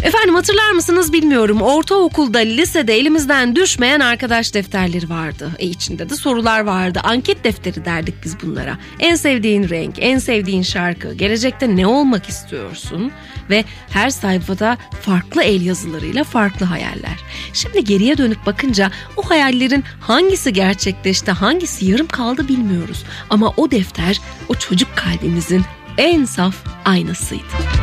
Efendim hatırlar mısınız bilmiyorum. Ortaokulda, lisede elimizden düşmeyen arkadaş defterleri vardı. İçinde de sorular vardı. Anket defteri derdik biz bunlara. En sevdiğin renk, en sevdiğin şarkı, gelecekte ne olmak istiyorsun? Ve her sayfada farklı el yazılarıyla farklı hayaller. Şimdi geriye dönüp bakınca o hayallerin hangisi gerçekleşti, hangisi yarım kaldı bilmiyoruz. Ama o defter o çocuk kalbimizin en saf aynasıydı.